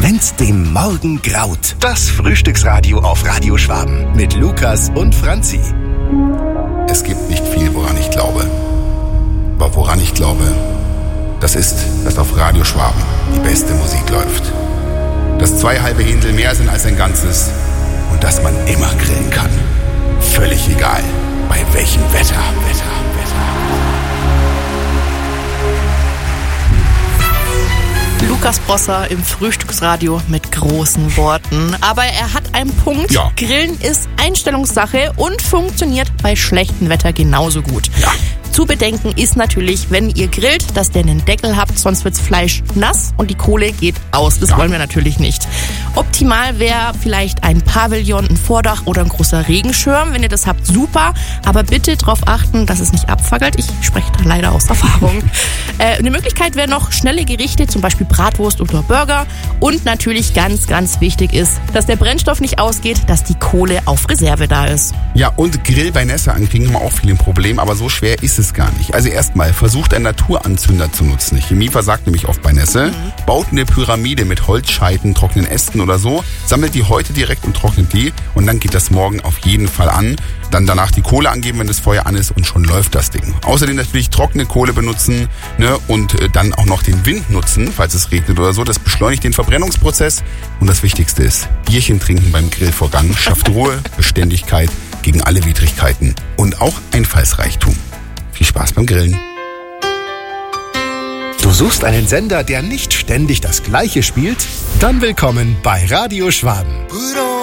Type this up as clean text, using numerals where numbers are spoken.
Wenn's dem Morgen graut. Das Frühstücksradio auf Radio Schwaben mit Lukas und Franzi. Es gibt nicht viel, woran ich glaube. Aber woran ich glaube, das ist, dass auf Radio Schwaben die beste Musik läuft. Dass 2 halbe Händel mehr sind als ein Ganzes und dass man immer grillen kann. Völlig egal, bei welchem Wetter. Lukas Brosser im Frühstücksradio mit großen Worten. Aber er hat einen Punkt. Ja. Grillen ist Einstellungssache und funktioniert bei schlechtem Wetter genauso gut. Ja. Zu bedenken ist natürlich, wenn ihr grillt, dass ihr einen Deckel habt, sonst wirds Fleisch nass und die Kohle geht aus. Das wollen wir natürlich nicht. Optimal wäre vielleicht ein Pavillon, ein Vordach oder ein großer Regenschirm. Wenn ihr das habt, super. Aber bitte darauf achten, dass es nicht abfackelt. Ich spreche da leider aus Erfahrung. Eine Möglichkeit wäre noch schnelle Gerichte, zum Beispiel Bratwurst oder Burger. Und natürlich ganz, ganz wichtig ist, dass der Brennstoff nicht ausgeht, dass die Kohle auf Reserve da ist. Ja, und Grill bei Nässe ankriegen haben wir auch viele ein Problem, aber so schwer ist es gar nicht. Also erstmal, versucht einen Naturanzünder zu nutzen. Chemie versagt nämlich oft bei Nässe. Baut eine Pyramide mit Holzscheiten, trockenen Ästen oder so, sammelt die heute direkt und trocknet die und dann geht das morgen auf jeden Fall an. Dann danach die Kohle angeben, wenn das Feuer an ist und schon läuft das Ding. Außerdem natürlich trockene Kohle benutzen, ne, und dann auch noch den Wind nutzen, falls es regnet oder so. Das beschleunigt den Verbrennungsprozess und das Wichtigste ist, Bierchen trinken beim Grillvorgang schafft Ruhe, Beständigkeit gegen alle Widrigkeiten und auch Einfallsreichtum. Viel Spaß beim Grillen. Du suchst einen Sender, der nicht ständig das Gleiche spielt? Dann willkommen bei Radio Schwaben.